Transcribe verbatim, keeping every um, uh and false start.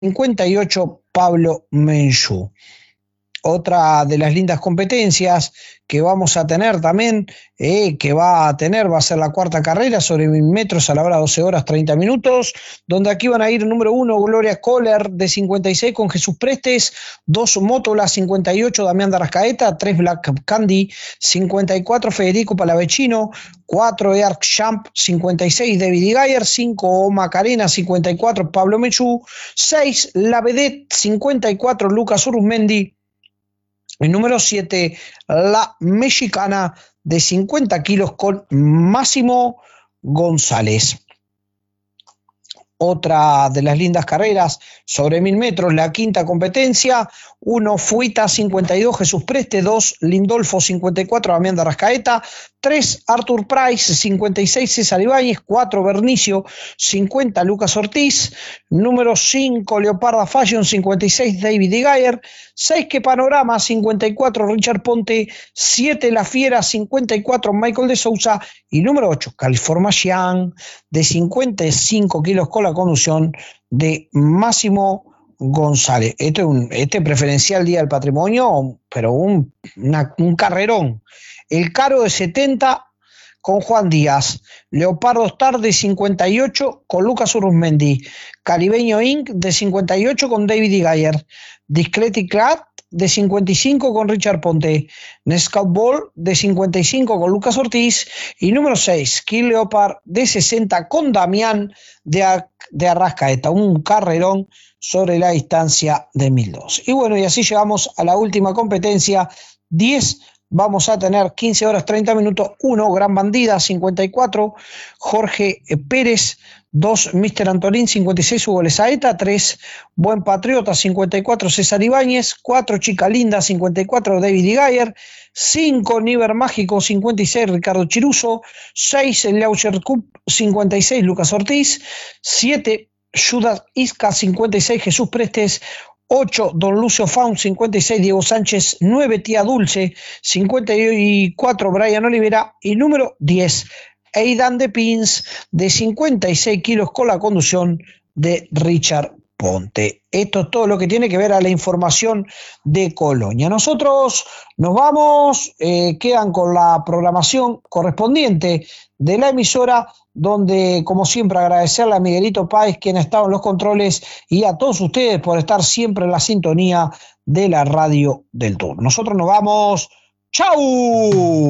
cincuenta y ocho Pablo Menchú. Otra de las lindas competencias que vamos a tener también, eh, que va a tener, va a ser la cuarta carrera sobre mil metros a la hora doce horas treinta minutos, donde aquí van a ir número uno Gloria Kohler de cincuenta y seis con Jesús Prestes, dos Mótola cincuenta y ocho Damián Darrascaeta, tres Black Candy, cincuenta y cuatro Federico Palavecino, cuatro Earth Champ, cincuenta y seis David Geyer, cinco Macarena, cincuenta y cuatro Pablo Menchú, seis La Vedette, cincuenta y cuatro Lucas Uruzmendi. El número siete, la mexicana de cincuenta kilos con Máximo González. Otra de las lindas carreras sobre mil metros, la quinta competencia, uno Fuita cincuenta y dos Jesús Preste, dos Lindolfo cincuenta y cuatro Damián Darrascaeta, tres Arthur Price cincuenta y seis César Ibáñez, cuatro Bernicio cincuenta Lucas Ortiz, número cinco Leoparda Fashion cincuenta y seis David Geyer, seis Que Panorama cincuenta y cuatro Richard Ponte, siete La Fiera cincuenta y cuatro Michael de Sousa y número ocho Californian de cincuenta y cinco kilos con la conducción de Máximo González. Este es un este preferencial Día del Patrimonio, pero un, una, un carrerón. El Caro de setenta con Juan Díaz, Leopardo Star de cincuenta y ocho con Lucas Uruzmendi, Caribeño Incorporated de cincuenta y ocho con David Geyer, Discretic Clad de cincuenta y cinco con Richard Ponte, Nescout Ball de cincuenta y cinco con Lucas Ortiz y número seis, Kill Leopard de sesenta con Damián de, Ar de Arrascaeta, un carrerón sobre la distancia de mil dos. Y bueno, y así llegamos a la última competencia, diez vamos a tener quince horas treinta minutos, uno Gran Bandida cincuenta y cuatro, Jorge Pérez, dos míster Antolín cincuenta y seis, Hugo Lezaeta, tres Buen Patriota cincuenta y cuatro, César Ibáñez, cuatro Chica Linda cincuenta y cuatro, David Geyer, cinco Niver Mágico cincuenta y seis, Ricardo Chiruso, seis Lauscher Cup cincuenta y seis, Lucas Ortiz, siete Judas Isca cincuenta y seis, Jesús Prestes, ocho Don Lucio Faun cincuenta y seis, Diego Sánchez, nueve Tía Dulce cincuenta y cuatro, Brian Olivera y número diez Aidan de Pins de cincuenta y seis kilos con la conducción de Richard Ponte. Esto es todo lo que tiene que ver a la información de Colonia. Nosotros nos vamos, eh, quedan con la programación correspondiente de la emisora, donde, como siempre, agradecerle a Miguelito Páez, quien ha estado en los controles, y a todos ustedes por estar siempre en la sintonía de la radio del Tour. Nosotros nos vamos. ¡Chau!